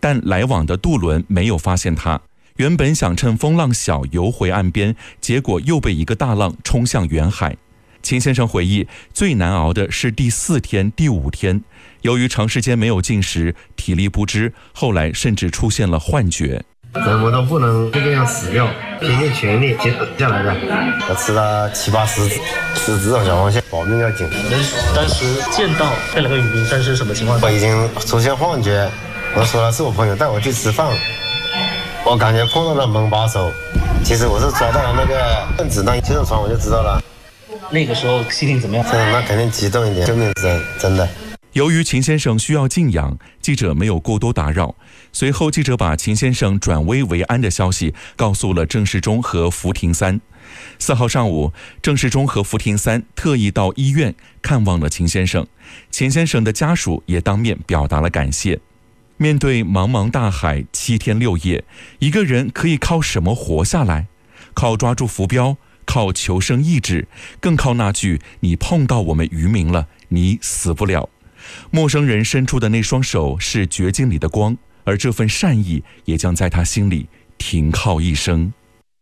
但来往的渡轮没有发现他。原本想趁风浪小游回岸边，结果又被一个大浪冲向远海。秦先生回忆，最难熬的是第4天、第5天，由于长时间没有进食，体力不支，后来甚至出现了幻觉。 怎么都不能这个样死掉，拼尽全力坚持下来的。我吃了7、8、10只小黄蟹，保命要紧。 当时见到这两个渔民，但是什么情况？ 我已经出现幻觉，我说了是我朋友带我去吃饭，我感觉碰到了门把手，其实我是抓到了那个分子弹救生船，我就知道了。 那个时候心情怎么样？ 那肯定激动一点，救命真的。 由于秦先生需要静养，记者没有过多打扰。随后，记者把秦先生转危为安的消息告诉了郑世忠和福廷三。4号上午，郑世忠和福廷三特意到医院看望了秦先生，秦先生的家属也当面表达了感谢。面对茫茫大海，7天6夜，一个人可以靠什么活下来？靠抓住浮标，靠求生意志，更靠那句“你碰到我们渔民了，你死不了”。陌生人伸出的那双手是绝境里的光，而这份善意也将在他心里停靠一生。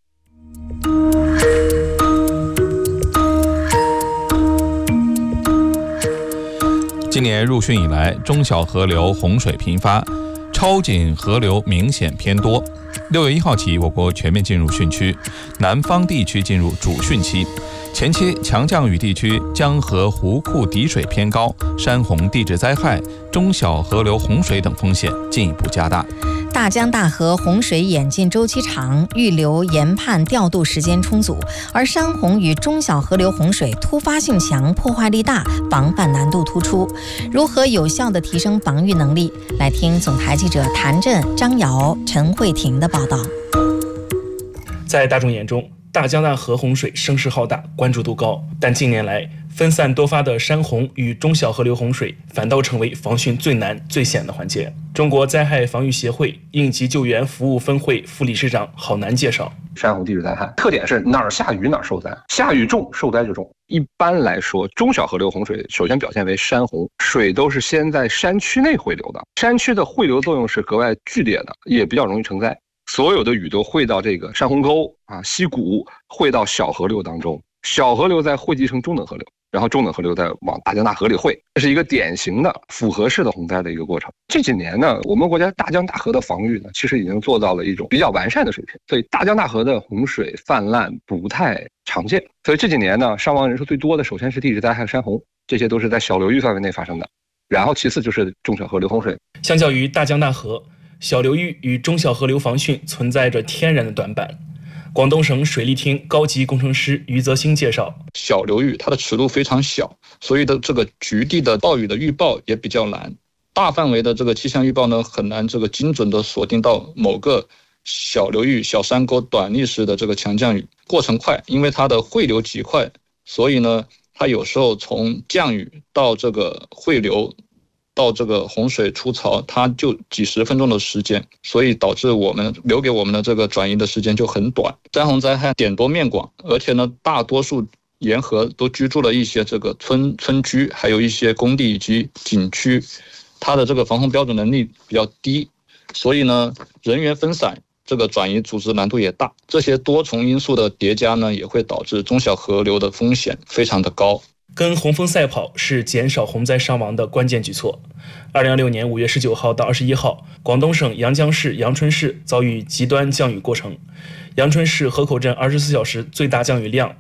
今年入汛以来，中小河流洪水频发，超警河流明显偏多。6月1号起，我国全面进入汛区，南方地区进入主汛期。前期强降雨地区江河湖库底水偏高，山洪地质灾害、中小河流洪水等风险进一步加大。 大江大河洪水演进周期长，预留研判调度时间充足，而山洪与中小河流洪水突发性强、破坏力大，防范难度突出。如何有效地提升防御能力？来听总台记者谭震、张瑶、陈慧婷的报道。 在大众眼中，大江大河洪水声势浩大，关注度高，但近年来分散多发的山洪与中小河流洪水反倒成为防汛最难最险的环节。中国灾害防御协会应急救援服务分会副理事长郝楠介绍， 山洪地质灾害特点是哪儿下雨哪儿受灾，下雨重受灾就重。一般来说，中小河流洪水首先表现为山洪，水都是先在山区内汇流的，山区的汇流作用是格外剧烈的，也比较容易成灾。所有的雨都汇到这个山洪沟溪谷，汇到小河流当中，小河流再汇集成中等河流，然后中等河流再往大江大河里汇，这是一个典型的复合式的洪灾的一个过程。这几年呢，我们国家大江大河的防御呢，其实已经做到了一种比较完善的水平，所以大江大河的洪水泛滥不太常见。所以这几年呢，伤亡人数最多的首先是地质灾害、山洪，这些都是在小流域范围内发生的，然后其次就是中小河流洪水。 相较于大江大河，小流域与中小河流防汛存在着天然的短板。广东省水利厅高级工程师余泽兴介绍， 小流域它的尺度非常小，所以的这个局地的暴雨的预报也比较难，大范围的这个气象预报呢，很难这个精准的锁定到某个小流域、小山沟短历时的这个强降雨。过程快，因为它的汇流极快，所以呢，它有时候从降雨到这个汇流到这个洪水出槽，它就几十分钟的时间，所以导致我们留给我们的这个转移的时间就很短。山洪灾害点多面广，而且呢，大多数沿河都居住了一些这个村居，还有一些工地以及景区，它的这个防洪标准能力比较低，所以呢，人员分散，这个转移组织难度也大。这些多重因素的叠加呢，也会导致中小河流的风险非常的高。 跟洪峰赛跑是减少洪灾伤亡的关键举措。2026年5月19号到21号，广东省阳江市阳春市遭遇极端降雨过程。阳春市河口镇24小时最大降雨量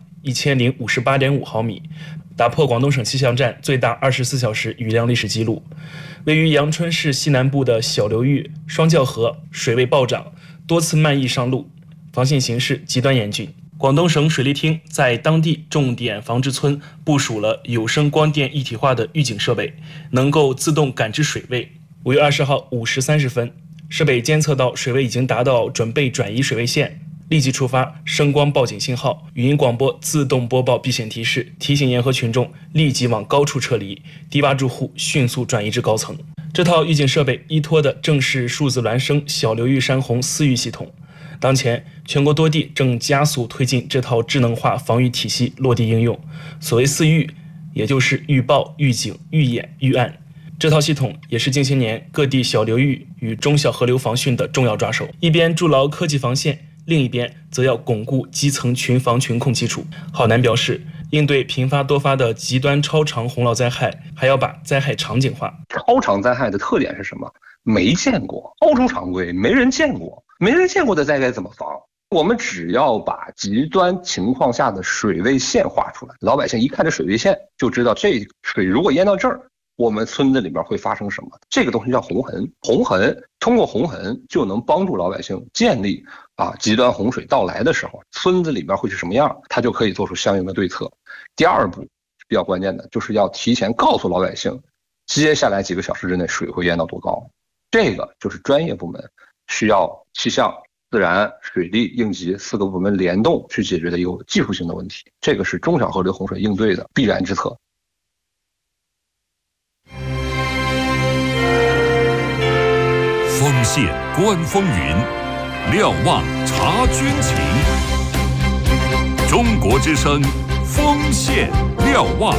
1058.5毫米，打破广东省气象站最大24小时雨量历史记录。位于阳春市西南部的小流域双教河水位暴涨，多次漫溢上路，防汛形势极端严峻。广东省水利厅在当地重点防治村部署了有声光电一体化的预警设备，能够自动感知水位。5月20号5时30分，设备监测到水位已经达到准备转移水位线，立即触发声光报警信号，语音广播自动播报避险提示，提醒沿河群众立即往高处撤离，低洼住户迅速转移至高层。这套预警设备依托的正是数字孪生小流域山洪私域系统。当前，全国多地正加速推进这套智能化防御体系落地应用。所谓4预，也就是预报、预警、预演、预案， 这套系统也是近些年各地小流域与中小河流防汛的重要抓手，一边筑牢科技防线，另一边则要巩固基层群防群控基础。郝楠表示，应对频发多发的极端超长洪涝灾害，还要把灾害场景化。 超长灾害的特点是什么？没见过，超出常规，没人见过，没人见过的灾害怎么防？我们只要把极端情况下的水位线画出来，老百姓一看这水位线就知道这水如果淹到这儿，我们村子里边会发生什么。这个东西叫洪痕，洪痕通过洪痕就能帮助老百姓建立极端洪水到来的时候村子里边会是什么样，他就可以做出相应的对策。第二步比较关键的就是要提前告诉老百姓接下来几个小时之内水会淹到多高，这个就是专业部门需要气象、自然、水利、应急4个部门联动去解决的一个技术性的问题，这个是中小河流洪水应对的必然之策。 锋线观风云，瞭望察军情。中国之声，锋线瞭望。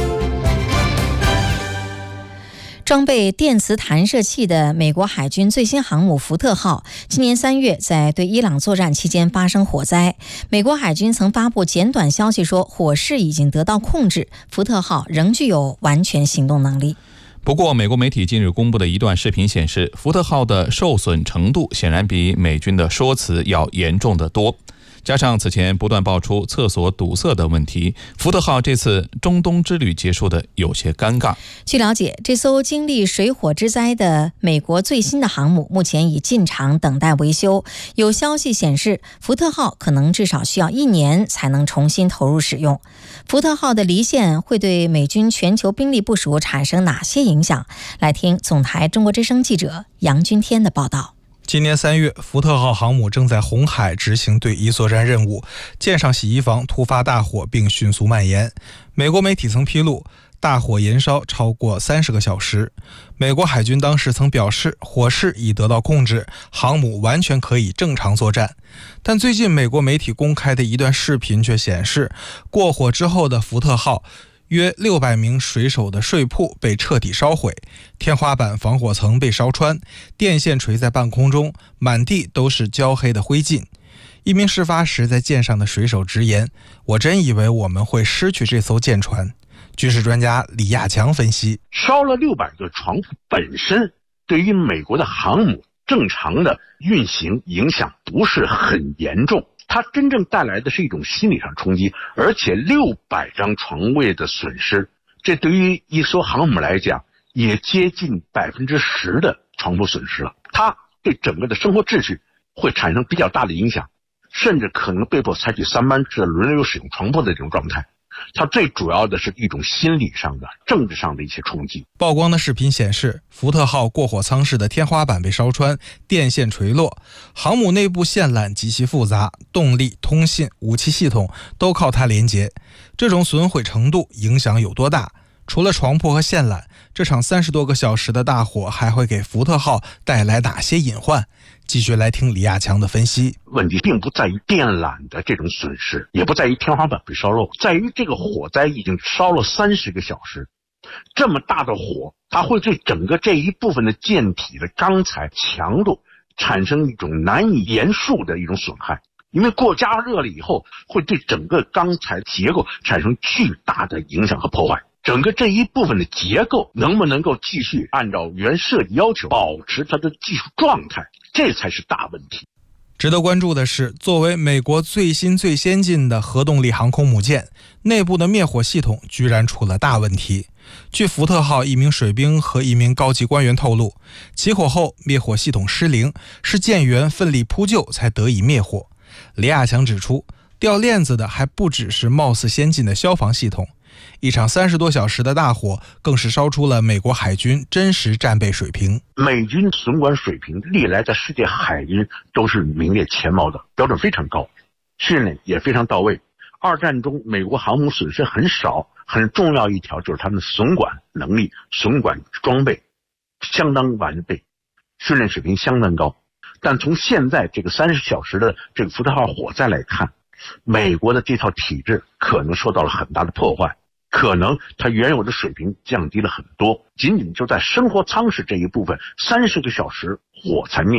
装备电磁弹射器的美国海军最新航母福特号，今年3月在对伊朗作战期间发生火灾。美国海军曾发布简短消息说，火势已经得到控制，福特号仍具有完全行动能力。 不过，美国媒体近日公布的一段视频显示，福特号的受损程度显然比美军的说辞要严重得多。加上此前不断爆出厕所堵塞的问题，福特号这次中东之旅结束的有些尴尬。 据了解，这艘经历水火之灾的美国最新的航母目前已进场等待维修。有消息显示，福特号可能至少需要1年才能重新投入使用。福特号的离线会对美军全球兵力部署产生哪些影响？来听总台中国之声记者杨君天的报道。 今年3月，福特号航母正在红海执行对伊作战任务，舰上洗衣房突发大火并迅速蔓延。美国媒体曾披露，大火延烧超过30个小时。美国海军当时曾表示，火势已得到控制，航母完全可以正常作战。但最近美国媒体公开的一段视频却显示，过火之后的福特号约600名水手的睡铺被彻底烧毁，天花板防火层被烧穿，电线垂在半空中，满地都是焦黑的灰烬。一名事发时在舰上的水手直言，我真以为我们会失去这艘舰船。军事专家李亚强分析， 烧了600个床铺本身对于美国的航母正常的运行影响不是很严重，它真正带来的是一种心理上冲击，而且600张床位的损失，这对于一艘航母来讲也接近10%的床铺损失了。它对整个的生活秩序会产生比较大的影响，甚至可能被迫采取3班制轮流使用床铺的这种状态。它最主要的是一种心理上的、政治上的一些冲击。 曝光的视频显示，福特号过火舱室的天花板被烧穿，电线垂落，航母内部线缆极其复杂，动力、通信、武器系统都靠它连接。这种损毁程度影响有多大？除了床铺和线缆，这场30多个小时的大火还会给福特号带来哪些隐患？继续来听李亚强的分析。 问题并不在于电缆的这种损失，也不在于天花板被烧漏，在于这个火灾已经烧了30个小时。这么大的火，它会对整个这一部分的舰体的钢材强度产生一种难以言述的一种损害。因为过加热了以后，会对整个钢材结构产生巨大的影响和破坏。整个这一部分的结构能不能够继续按照原设计要求保持它的技术状态，这才是大问题。 值得关注的是，作为美国最新最先进的核动力航空母舰，内部的灭火系统居然出了大问题。据福特号一名水兵和一名高级官员透露，起火后灭火系统失灵，是舰员奋力扑救才得以灭火。李亚强指出，掉链子的还不只是貌似先进的消防系统，一场30多小时的大火更是烧出了美国海军真实战备水平。 美军损管水平历来在世界海军都是名列前茅的，标准非常高，训练也非常到位。二战中美国航母损失很少，很重要一条就是他们的损管能力、损管装备相当完备，训练水平相当高。但从现在这个30小时的这个福特号火灾来看，美国的这套体制可能受到了很大的破坏。 可能它原有的水平降低了很多，仅仅就在生活舱室这一部分，30个小时火才灭。